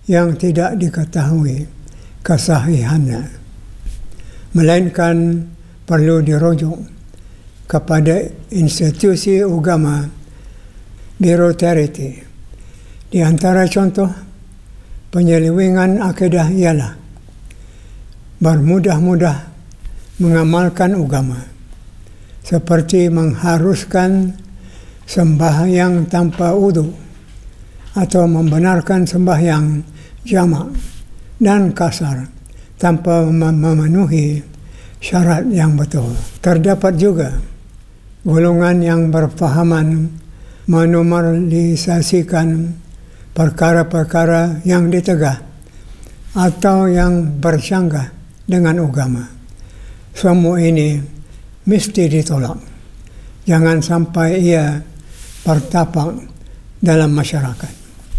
yang tidak diketahui kesahihannya, melainkan perlu dirujuk kepada institusi agama berautoriti. Di antara contoh penyelewengan akidah ialah bermudah-mudah mengamalkan agama, seperti mengharuskan sembahyang tanpa wudu atau membenarkan sembahyang jamak dan kasar tanpa memenuhi syarat yang betul. Terdapat juga golongan yang berfahaman menormalisasikan perkara-perkara yang ditegah atau yang bercanggah dengan agama. Semua ini mesti ditolak. Jangan sampai ia bertapak dalam masyarakat.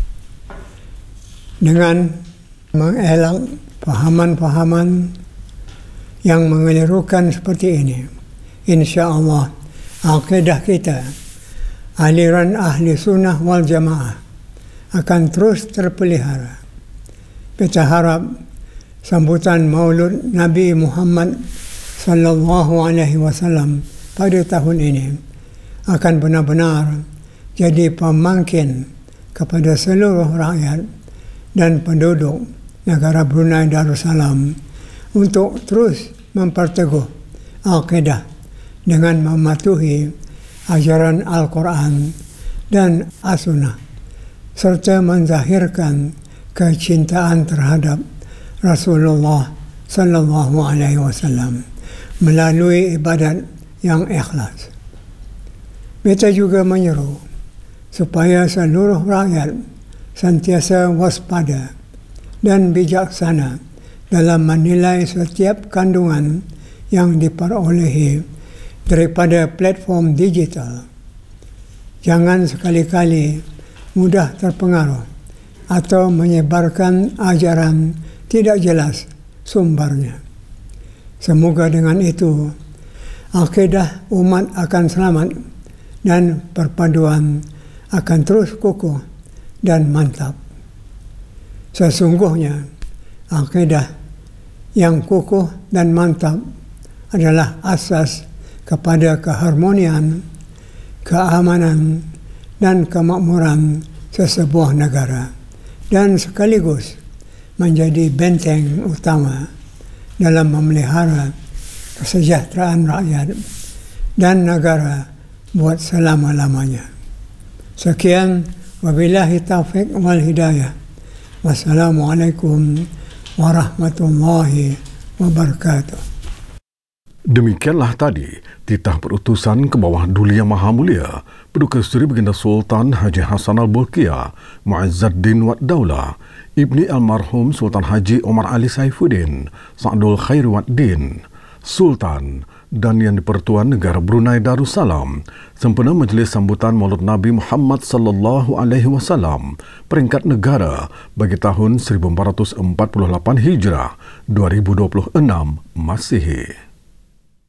Dengan mengelak fahaman-fahaman yang mengelirukan seperti ini, insya-Allah akidah kita, aliran ahli sunnah wal jamaah, akan terus terpelihara. Kita harap sambutan Maulud Nabi Muhammad sallallahu alaihi wasallam pada tahun ini akan benar-benar jadi pemangkin kepada seluruh rakyat dan penduduk negara Brunei Darussalam untuk terus memperteguh akidah dengan mematuhi ajaran Al-Quran dan As-Sunnah, serta menzahirkan kecintaan terhadap Rasulullah sallallahu alaihi wasallam melalui ibadat yang ikhlas. Kita juga menyeru supaya seluruh rakyat sentiasa waspada dan bijaksana dalam menilai setiap kandungan yang diperolehi daripada platform digital. Jangan sekali-kali mudah terpengaruh atau menyebarkan ajaran tidak jelas sumbernya. Semoga dengan itu akidah umat akan selamat dan perpaduan akan terus kukuh dan mantap. Sesungguhnya akidah yang kukuh dan mantap adalah asas kepada keharmonian, keamanan dan kemakmuran sesebuah negara, dan sekaligus menjadi benteng utama dalam memelihara kesejahteraan rakyat dan negara buat selama-lamanya. Sekian, wabillahi taufiq wal hidayah. Wassalamualaikum warahmatullahi wabarakatuh. Demikianlah tadi titah perutusan ke bawah Duli Yang Maha Mulia Paduka Seri Baginda Sultan Haji Hassan Al-Bolkiah Mu'izzuddin Wad Daulah Ibni Almarhum Sultan Haji Omar Ali Saifuddin Sa'dul Khair Wad Din Sultan dan Yang di-Pertuan Negara Brunei Darussalam sempena majlis sambutan Maulud Nabi Muhammad sallallahu alaihi wasallam peringkat negara bagi tahun 1448 Hijrah 2026 Masihi.